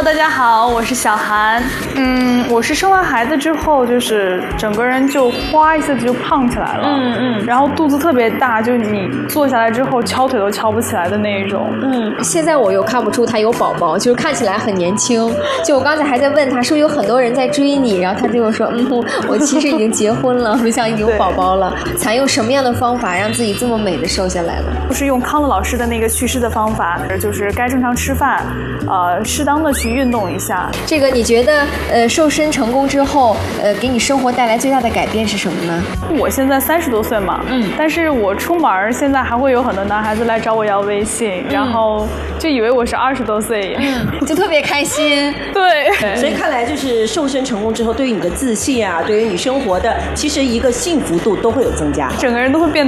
Hello， 大家好，我是小韩。我是生完孩子之后，就是整个人就哗一下子就胖起来了。然后肚子特别大，就是你坐下来之后敲腿都敲不起来的那一种。 现在我又看不出他有宝宝，就是看起来很年轻。就我刚才还在问他，是不是有很多人在追你，然后他对我说，我其实已经结婚了，没想到有宝宝了。采用什么样的方法让自己这么美的瘦下来了？ 就是用康乐老师的那个祛湿的方法，就是该正常吃饭，适当的去运动一下。 这个你觉得瘦身成功之后，给你生活带来最大的改变是什么呢？ 我现在30多岁嘛，但是我出门现在还会有很多男孩子来找我要微信，然后就以为我是20多岁， 就特别开心。 对， 所以看来就是瘦身成功之后，对于你的自信啊，对于你生活的其实一个幸福度都会有增加， 整个人都会变